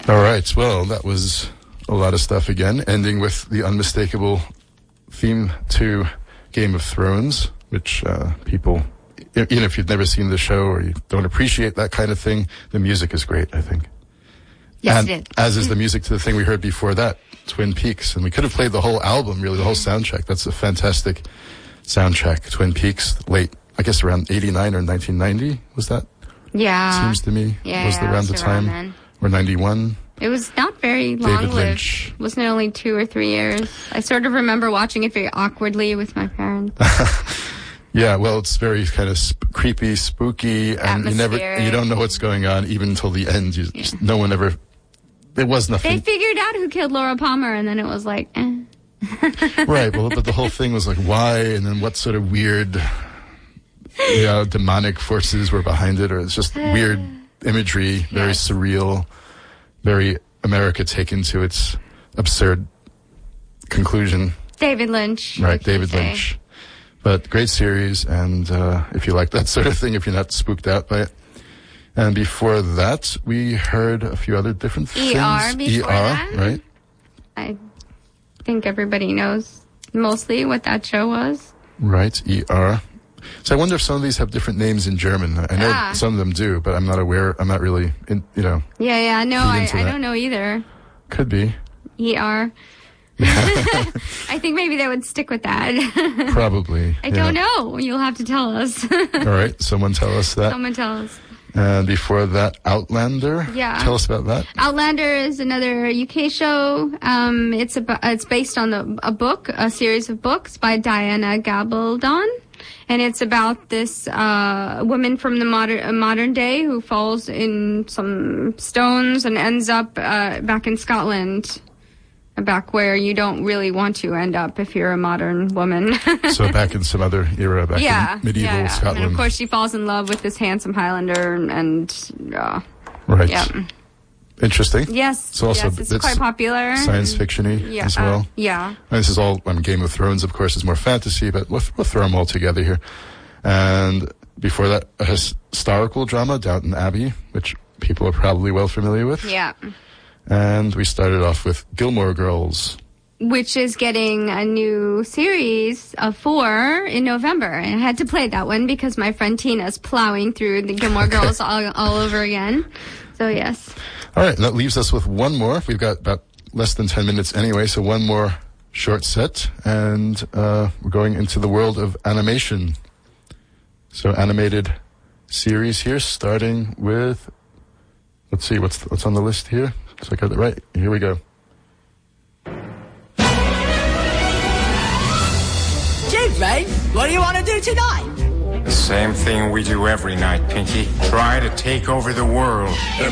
All right. Well, that was a lot of stuff again, ending with the unmistakable theme to Game of Thrones, which people, even if you've never seen the show or you don't appreciate that kind of thing, the music is great, I think. Yes, and it is. As is the music to the thing we heard before that, Twin Peaks. And we could have played the whole album, really, the whole soundtrack. That's a fantastic soundtrack. Twin Peaks, late, I guess around 89 or 1990, was that? Yeah. Seems to me. Yeah, was around the time. then. Or 91. It was not very long-lived. Lynch. Wasn't it only 2 or 3 years? I sort of remember watching it very awkwardly with my parents. Yeah, well, it's very kind of creepy, spooky, and you don't know what's going on even until the end. No one ever. There was nothing. They figured out who killed Laura Palmer, and then it was like, eh. Right. Well, but the whole thing was like, why, and then what sort of weird, demonic forces were behind it, or it's just weird imagery, very surreal, very America taken to its absurd conclusion. David Lynch. Right, David Lynch. But great series, and if you like that sort of thing, if you're not spooked out by it. And before that, we heard a few other different things. Before that. Right? I think everybody knows mostly what that show was. Right, ER. So I wonder if some of these have different names in German. I know some of them do, but I'm not aware. I'm not really, Yeah, no, I don't know either. Could be. ER. I think maybe they would stick with that. Probably. I don't know. You'll have to tell us. All right, someone tell us that. Someone tell us. And before that, Outlander. Yeah. Tell us about that. Outlander is another UK show. It's based on a series of books by Diana Gabaldon. And it's about this woman from the modern day who falls in some stones and ends up back in Scotland. Back where you don't really want to end up if you're a modern woman. So back in some other era, in medieval Scotland. And of course she falls in love with this handsome Highlander and right. Yeah. Interesting. Yes. It's quite popular. Science fiction-y as well. Yeah. And this is all, Game of Thrones, of course, is more fantasy, but we'll throw them all together here. And before that, a historical drama, Downton Abbey, which people are probably well familiar with. Yeah. And we started off with Gilmore Girls, which is getting a new series of 4 in November. And I had to play that one because my friend Tina's plowing through the Gilmore Girls all over again. So, yes. All right, that leaves us with one more. We've got about less than 10 minutes anyway, so one more short set. And we're going into the world of animation. So animated series here, starting with, let's see, what's on the list here? So I got it right. Here we go. Gee, Ray, what do you want to do tonight? The same thing we do every night, Pinky. Try to take over the world.